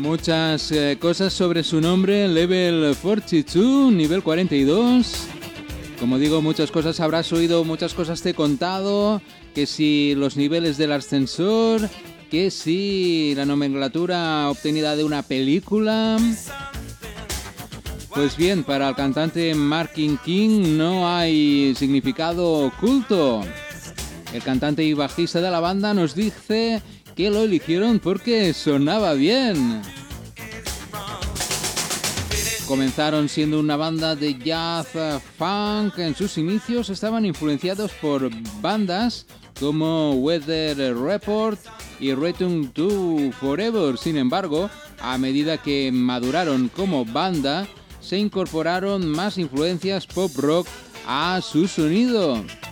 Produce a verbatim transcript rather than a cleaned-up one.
Muchas eh, cosas sobre su nombre, Level cuarenta y dos, nivel cuarenta y dos. Como digo, muchas cosas habrás oído, muchas cosas te he contado, que si los niveles del ascensor, que si la nomenclatura obtenida de una película. Pues bien, para el cantante Martin King no hay significado oculto. El cantante y bajista de la banda nos dice que lo eligieron porque sonaba bien. Comenzaron siendo una banda de jazz funk. En sus inicios estaban influenciados por bandas como Weather Report y Return to Forever. Sin embargo, a medida que maduraron como banda, se incorporaron más influencias pop rock a su sonido.